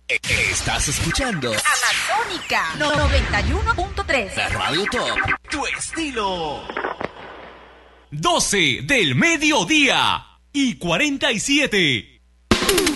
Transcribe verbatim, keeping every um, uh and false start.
Estás escuchando Amazónica noventa y uno punto tres. La Radio Top, tu estilo. doce del mediodía y cuarenta y siete.